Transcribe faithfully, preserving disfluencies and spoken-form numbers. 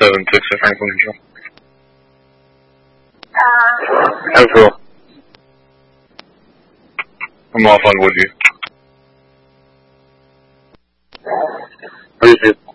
seven Texas Franklin Angel. Uh, How cool. I'm off on Woodview. Appreciate it.